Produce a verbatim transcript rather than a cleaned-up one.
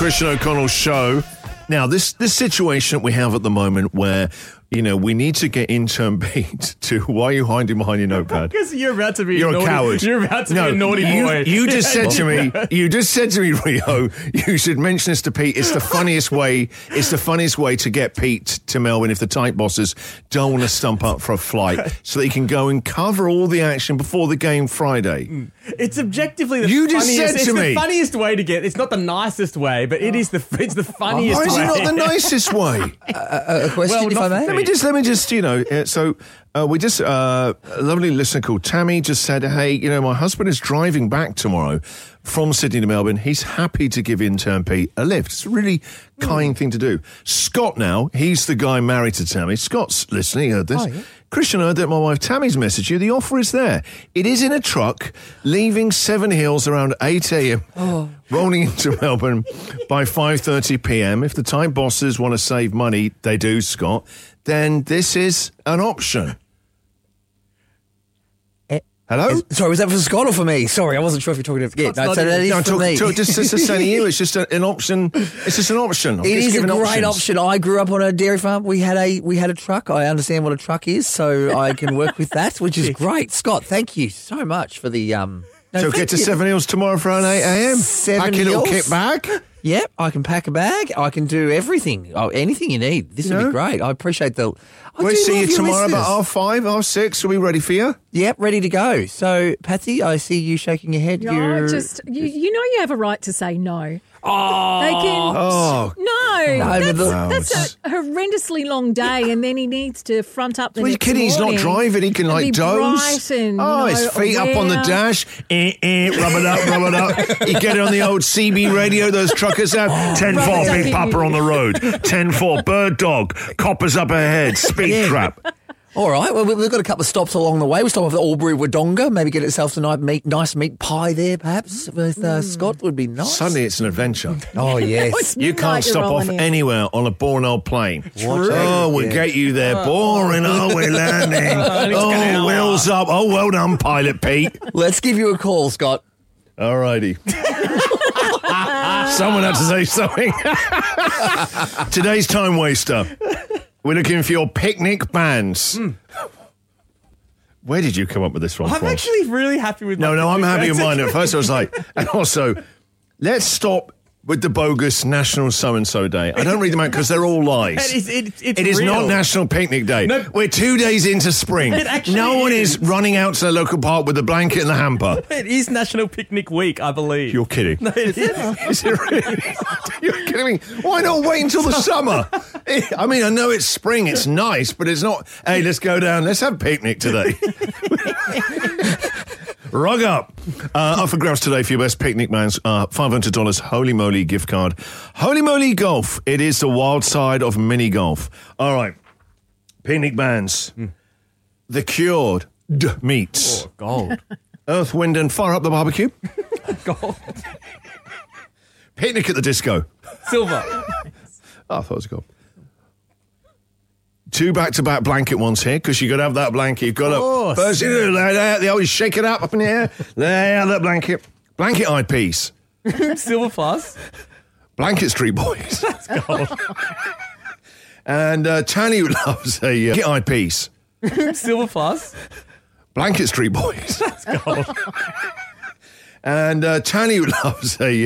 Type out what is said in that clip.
Christian O'Connell Show. Now, this, this situation we have at the moment where, you know, we need to get intern Pete to... Why are you hiding behind your notepad? Because you're about to be You're a naughty, a coward. You're about to no, be a naughty you, boy. You just said to me, you just said to me, Rio, you should mention this to Pete. It's the funniest way, it's the funniest way to get Pete to Melbourne if the tight bosses don't want to stump up for a flight so that he can go and cover all the action before the game Friday. It's objectively the You just funniest, said it's to the me. funniest way to get... It's not the nicest way, but it is the it's the funniest Why is way. it not the nicest way? A question, Well, if I not may? Let me just, let me just, you know, uh, so uh, we just, uh, a lovely listener called Tammy just said, hey, you know, my husband is driving back tomorrow from Sydney to Melbourne. He's happy to give intern Pete a lift. It's a really kind thing to do. Scott now, he's the guy married to Tammy. Scott's listening, he heard this. Oh, yeah. Christian heard that my wife Tammy's messaged you. The offer is there. It is in a truck, leaving Seven Hills around eight a.m., Oh. rolling into Melbourne by five thirty p.m. If the tight bosses want to save money, they do, Scott, then this is an option. Eh, Hello? Is- sorry, was that for Scott or for me? Sorry, I wasn't sure if you're talking to... Yeah, no, Scott's so that is No, for talk, me. talk, just, just to say to you, it's just a, an option. It's just an option. I'm It just is a giving great options. option. I grew up on a dairy farm. We had a we had a truck. I understand what a truck is, so I can work with that, which is great. Scott, thank you so much for the... um. No, So thank get to you. Seven Hills tomorrow for an eight a.m. Seven Pack your little Hills? kit bag. Yep, I can pack a bag. I can do everything. Oh, anything you need. This would Yeah. be great. I appreciate the... I We'll do see love you your tomorrow listeners. about half five, half six. Are we ready for you? Yep, ready to go. So, Patsy, I see you shaking your head. No, You're... just you, you know you have a right to say no. Oh, They can. Oh. No, No, that's, but the- that's a horrendously long day, and then he needs to front up the Well, you next kidding? He's not morning driving. He can and like be doze. bright and, you oh, know, his feet up on the aware. dash. Eh, eh, rub it up, rub it up. You get it on the old C B radio. Those truckers have ten Rub four. it up Big in Papa you. on the road. ten four. Bird dog. Coppers up ahead. Speed Yeah. trap. all right. Well, we- we've got a couple of stops along the way. We stop off at Albury Wodonga. Maybe get yourself a nice meat, nice meat pie there, perhaps, with uh, Scott would be nice. Suddenly, it's an adventure. Oh, yes. You can't Like you're stop off rolling in. anywhere on a boring old plane. True. Oh, we'll Yeah. get you there. Boring. Oh, we're landing. Oh, wheels up. Oh, well done, Pilot Pete. Let's give you a call, Scott. All righty. Someone had to say something. Today's time waster. We're looking for your picnic bands. Where did you come up with this one I'm from? actually really happy with no, my no, I'm picnic happy with bands. mine. At first I was like, and also, let's stop with the bogus National So-and-so Day. I don't read them out because they're all lies. It is, it, it's It is real. not National Picnic Day. No. We're two days into spring. It actually no one is is. running out to the local park with a blanket and the hamper. It is National Picnic Week, I believe. You're kidding. No, it is. Is it really? You're kidding me? Why not wait until the summer? I mean, I know it's spring, it's nice, but it's not, hey, let's go down, let's have a picnic today. Rug up. Uh, up for grabs today for your best picnic bands. Uh, five hundred dollars Holy Moly gift card. Holy Moly Golf. It is the wild side of mini golf. All right. Picnic bands. The Cured D- meets. Oh, gold. Earth, Wind and Fire up the barbecue. Gold. Picnic at the Disco. Silver. Oh, I thought it was gold. Two back-to-back blanket ones here, because you got to have that blanket. You've got to course. first you do lay that. They always shake it up up in the air. Lay out that blanket. Blanket eyepiece. Silver plus. Blanket Street Boys. And uh, Tanya loves a uh, eyepiece. Silver plus. Blanket Street Boys. And uh, Tanya loves a.